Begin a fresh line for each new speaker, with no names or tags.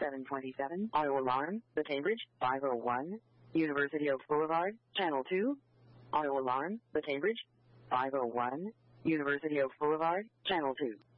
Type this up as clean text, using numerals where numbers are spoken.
727, auto alarm, the Cambridge, 501, University Oaks Boulevard, channel 2. Auto alarm, the Cambridge, 501, University Oaks Boulevard, channel 2.